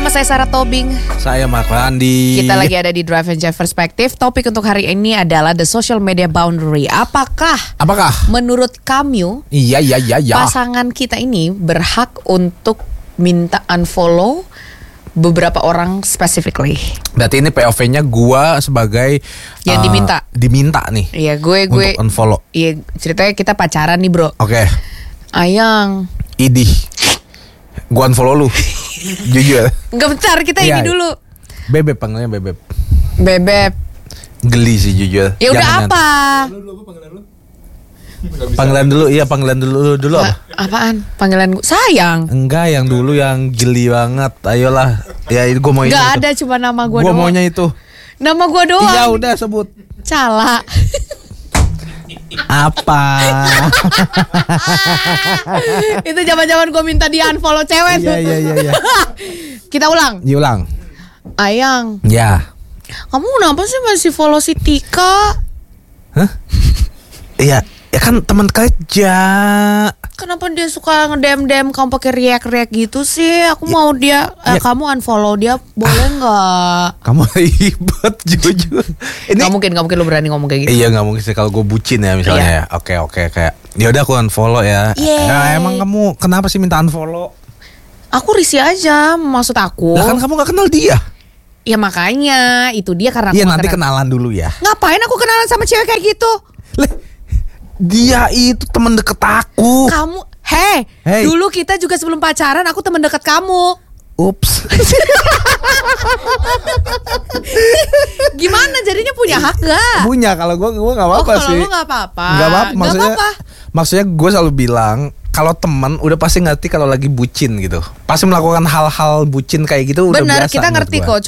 Bersama saya Sarah Tobing. Saya Marco Andi. Kita lagi ada di Drive and Drive Perspective. Topik untuk hari ini adalah the social media boundary. Apakah menurut kamu pasangan kita ini berhak untuk minta unfollow beberapa orang specifically? Berarti ini POV-nya gua sebagai yang diminta nih. Iya, gue untuk unfollow. Iya, ceritanya kita pacaran nih, Bro. Oke. Ayang. Idih. Gua unfollow lu. Jujur. Enggak, bentar, kita ini dulu. Bebek, panggilnya Bebek. Bebek. Geli sih jujur. Ya udah apa? Panggilan dulu apa? Apaan? Panggilan gue sayang. Enggak, yang dulu yang geli banget. Ayolah. Ya itu gue maunya. Enggak ada, cuma nama gue doang. Gue maunya itu. Nama gue doang. Ya udah sebut. Cala. Apa? Itu zaman-zaman gue minta di unfollow cewek tuh. Iya. Kita ulang. Diulang. Ayang. Ya. Kamu kenapa sih masih follow si Tika? Hah? Iya. Ya kan teman kerja. Kenapa dia suka nge-DM kamu pakai react gitu sih? Aku mau dia kamu unfollow dia, boleh nggak? Kamu ribet jujur. Ini nggak mungkin lu berani ngomong kayak gitu. Iya, nggak mungkin sih kalau gue bucin ya misalnya. Ya. Oke kayak ya udah aku unfollow ya. Ya emang kamu kenapa sih minta unfollow? Aku risih aja, maksud aku. Lah kan kamu nggak kenal dia. Ya makanya itu dia karena aku nanti kenalan dulu ya. Ngapain aku kenalan sama cewek kayak gitu? Dia itu teman deket aku. Kamu, hey, dulu kita juga sebelum pacaran aku teman dekat kamu. Ups. Gimana jadinya punya hak gak? Punya, kalau gue nggak apa-apa sih. Kalau lu nggak apa-apa. Nggak apa-apa. Maksudnya gue selalu bilang kalau teman udah pasti ngerti kalau lagi bucin gitu. Pasti melakukan hal-hal bucin kayak gitu. Benar, udah biasa. kita ngerti kok.